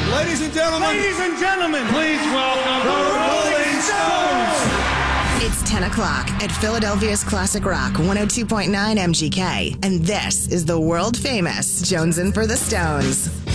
Ladies and gentlemen, please welcome the Rolling Stones. It's 10 o'clock at Philadelphia's Classic Rock 102.9 MGK. And this is the world famous Jonesin' for the Stones.